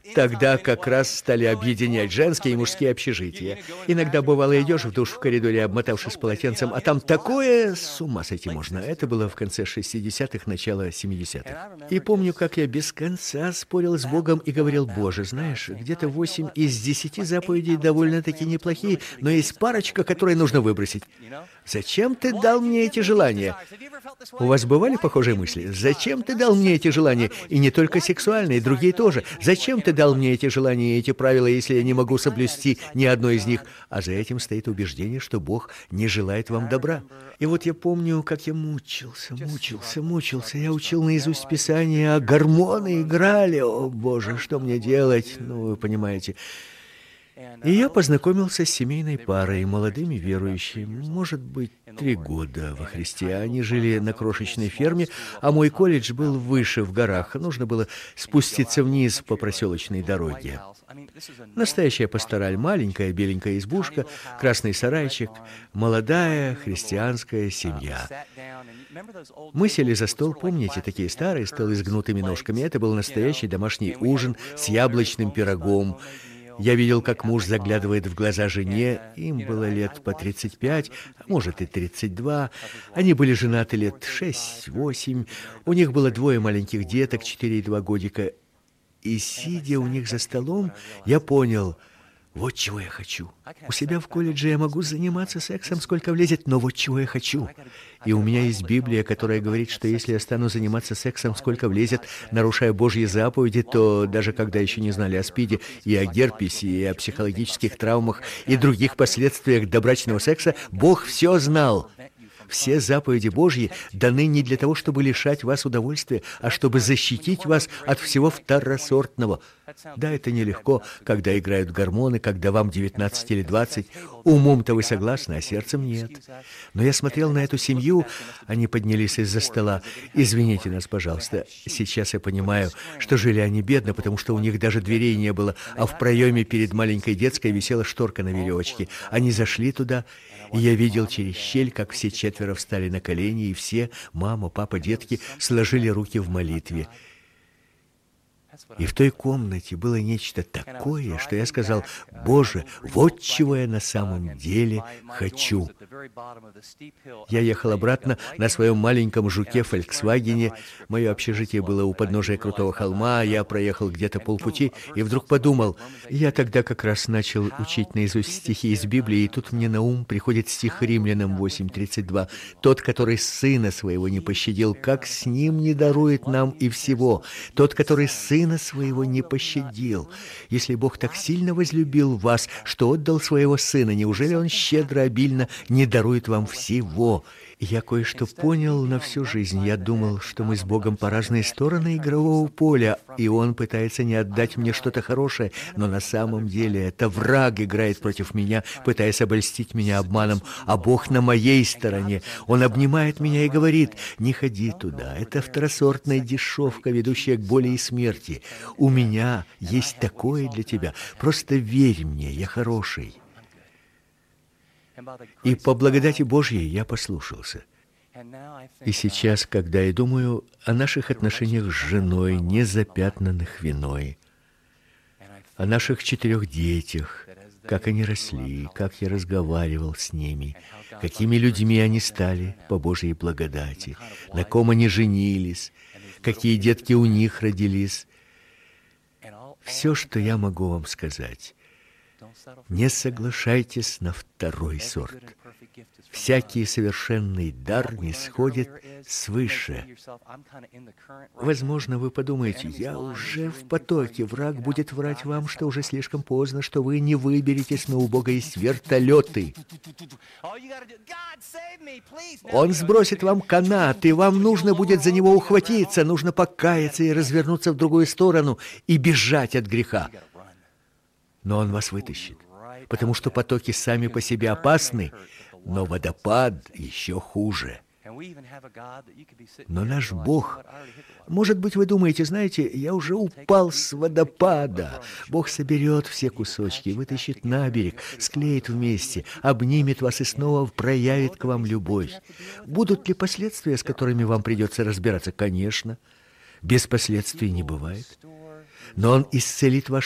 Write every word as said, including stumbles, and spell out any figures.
Тогда как раз стали объединять женские и мужские общежития. Иногда, бывало, идешь в душ в коридоре, обмотавшись полотенцем, а там такое, с ума сойти можно. Это было в конце шестидесятых, начало семидесятых. И помню, как я без конца спорил с Богом и говорил: Боже, знаешь, где-то восемь из десяти заповедей довольно-таки неплохие, но есть парочка, которые нужно выбросить. Зачем ты дал мне эти желания? У вас бывали похожие мысли? Зачем ты дал мне эти желания? И не только сексуальные, другие тоже. Зачем ты дал мне эти желания и эти правила, если я не могу соблюсти ни одно из них? А за этим стоит убеждение, что Бог не желает вам добра. И вот я помню, как я мучился, мучился, мучился. Я учил наизусть Писание, а гормоны играли. О, Боже, что мне делать? Ну, вы понимаете. И я познакомился с семейной парой, молодыми верующими, может быть, три года во Христе. Они жили на крошечной ферме, а мой колледж был выше, в горах. Нужно было спуститься вниз по проселочной дороге. Настоящая пастораль, маленькая беленькая избушка, красный сарайчик, молодая христианская семья. Мы сели за стол, помните, такие старые столы с гнутыми ножками. Это был настоящий домашний ужин с яблочным пирогом. Я видел, как муж заглядывает в глаза жене, им было лет по тридцать пять, а может и тридцать два. Они были женаты лет шесть-восемь, у них было двое маленьких деток, четыре и два годика. И, сидя у них за столом, я понял, вот чего я хочу. У себя в колледже я могу заниматься сексом, сколько влезет, но вот чего я хочу. И у меня есть Библия, которая говорит, что если я стану заниматься сексом, сколько влезет, нарушая Божьи заповеди, то даже когда еще не знали о СПИДе, и о герпесе, и о психологических травмах, и других последствиях добрачного секса, Бог все знал. Все заповеди Божьи даны не для того, чтобы лишать вас удовольствия, а чтобы защитить вас от всего второсортного. Да, это нелегко, когда играют гормоны, когда вам девятнадцать или двадцать. Умом-то вы согласны, а сердцем нет. Но я смотрел на эту семью, они поднялись из-за стола. Извините нас, пожалуйста. Сейчас я понимаю, что жили они бедно, потому что у них даже дверей не было, а в проеме перед маленькой детской висела шторка на веревочке. Они зашли туда, и я видел через щель, как все четверо встали на колени, и все, мама, папа, детки, сложили руки в молитве. И в той комнате было нечто такое, что я сказал: «Боже, вот чего я на самом деле хочу». Я ехал обратно на своем маленьком жуке «Фольксвагене». Мое общежитие было у подножия крутого холма, я проехал где-то полпути и вдруг подумал, я тогда как раз начал учить наизусть стихи из Библии, и тут мне на ум приходит стих Римлянам восемь тридцать два. «Тот, который сына своего не пощадил, как с ним не дарует нам и всего? Тот, который сына своего не пощадил. Если Бог так сильно возлюбил вас, что отдал своего сына, неужели Он щедро, обильно не дарует вам всего?» И я кое-что понял на всю жизнь. Я думал, что мы с Богом по разные стороны игрового поля, и Он пытается не отдать мне что-то хорошее, но на самом деле это враг играет против меня, пытаясь обольстить меня обманом, а Бог на моей стороне. Он обнимает меня и говорит: «Не ходи туда, это второсортная дешевка, ведущая к боли и смерти. У меня есть такое для тебя, просто верь мне, я хороший». И по благодати Божьей я послушался. И сейчас, когда я думаю о наших отношениях с женой, не запятнанных виной, о наших четырех детях, как они росли, как я разговаривал с ними, какими людьми они стали по Божьей благодати, на ком они женились, какие детки у них родились, все, что я могу вам сказать: не соглашайтесь на второй сорт. Всякий совершенный дар не сходит свыше. Возможно, вы подумаете: я уже в потоке, враг будет врать вам, что уже слишком поздно, что вы не выберетесь, но у Бога есть вертолеты. Он сбросит вам канат, и вам нужно будет за него ухватиться, нужно покаяться и развернуться в другую сторону и бежать от греха. Но Он вас вытащит, потому что потоки сами по себе опасны, но водопад еще хуже. Но наш Бог... Может быть, вы думаете, знаете, я уже упал с водопада. Бог соберет все кусочки, вытащит на берег, склеит вместе, обнимет вас и снова проявит к вам любовь. Будут ли последствия, с которыми вам придется разбираться? Конечно. Без последствий не бывает. но Он исцелит ваш